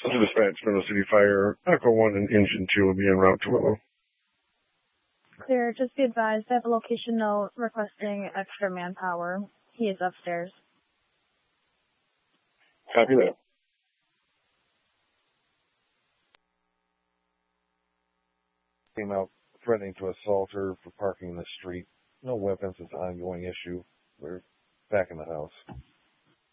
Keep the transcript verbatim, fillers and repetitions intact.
Dispatch, Middle City Fire, Echo one and Engine two will be en route to Willow. Clear. Just be advised, I have a location note requesting extra manpower. He is upstairs. Copy that. Came out threatening to assault her for parking in the street. No weapons is an ongoing issue. We're back in the house.